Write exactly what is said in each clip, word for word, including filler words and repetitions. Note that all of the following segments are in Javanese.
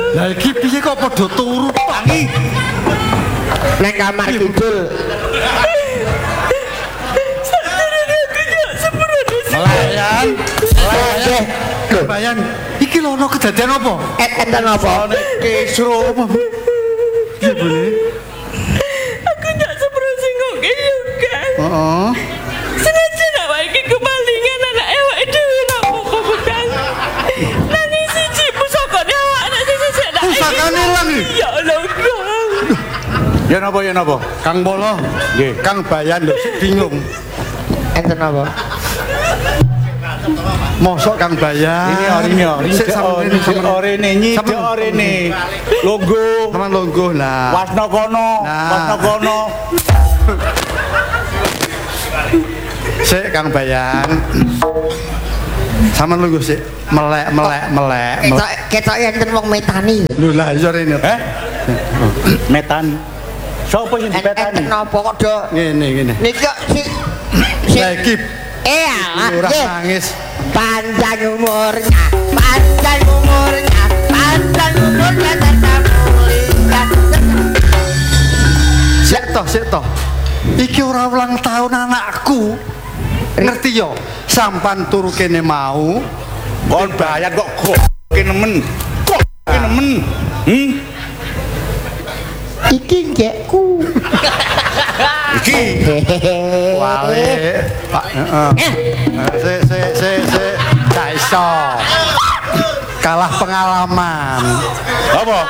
Lah iki piye kok padha turu tangi? Nang kamar kidul. Melayan. Melayan. Bayan. Iki lho ono kedadian apa? Enten apa? Kisru apa? Iya boleh. Aku ndak seprosing kok juga. Heeh. Sengaja nak wae iki kemalingan anak ewek dhewe rampok bukan. Nani siji pusakane awak anak siji sik nak. Pusakane ilang iki. Ya Allah. Ya napa ya napa? Kang Bolo. Nggih. Kang Bayan lho sik bingung. Enten apa? Mosok Kang Bayan. Ini orine, orine, orine, nyide orine. Longgo. Teman longgo lah. Wasna kono, wasna kono. Sik Kang Bayan. Sama lungguh sik melek melek melek. Ketok ketok enten wong metani. Lho lah iya rene. Eh? Metan. Sopo sing dipetani? Enten apa kok do? Ngene ngene. Niki kok si Lah iki eh alah. ora nangis. Panjang umurnya, panjang umurnya, panjang umurnya tetap mulia. Sik toh, sik toh. Iki ora ulang tahun anakku. Ngerti yo? Sampan turu kene mau. Kon bayar kok kok nemen. Kok nemen. Hmm? Iki njekku. Iki Wale, Pak, heeh. Sik sik sik sik. Gak iso. Kalah pengalaman. apa?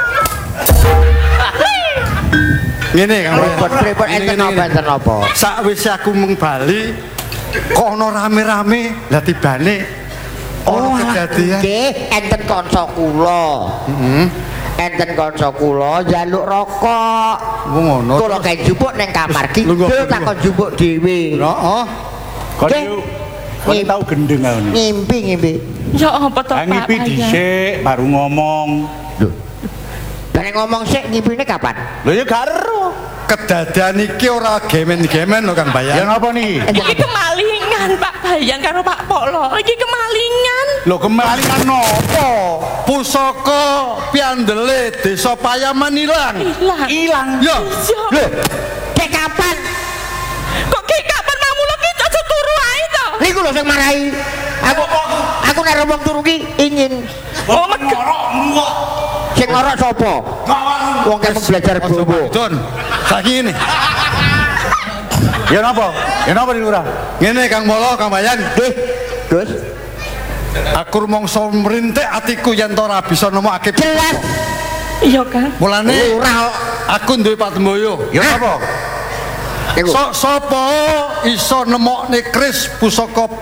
Ngene Kang. Repot repot enten apa enten apa? Sakwise aku mung bali kok ono rame-rame lah tibane Oh, ono kejadian. nggih, enten kanca kula. Heeh. Enten kanca kula njaluk rokok. Wong ngono. Kula kae jupuk ning kamar Lungguh, kidul lungguh. takon jupuk dhewe. Heeh. Kon Nggih. yo kon tau gendeng aku. Ngimpi ngimpi. Ya apa to Pak? Ngipi dhisik baru ngomong. Lho. Lah nek ngomong sik ngimpine kapan? Lho ya garo. Kedadian iki ora gemen-gemen lho Kang Ya Bayan. napa niki? Iki kemalingan Pak Bayan karo Pak Polo. Iki kemalingan. Lho kemalingan nopo? Pusaka piandele Desa Payaman ilang. Hilang. Ilang. Ya. Lho, Kek kapan? kok ki kapan mamulo ki aja turu ae to? Niku lho sing marahi. Aku aku nek rombong turu ki ingin Oh, meg- sing ngorok sapa? Wong kek belajar bobo. Don. Saiki ngene. Ya napa? Ya napa di lurah? Ngene Kang Molo, Kang Bayan. Nggih. Terus Aku rumangsa mrintik atiku yen to ora bisa nemokake. jelas Iya kan? Mulane ora aku duwe patemboyo. Ya napa? niku. So, sapa iso nemokne kris pusaka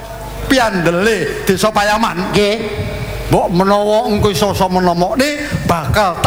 piandele Desa Payaman? Nggih. Mbok menawa engko iso-iso menemokne bakal tak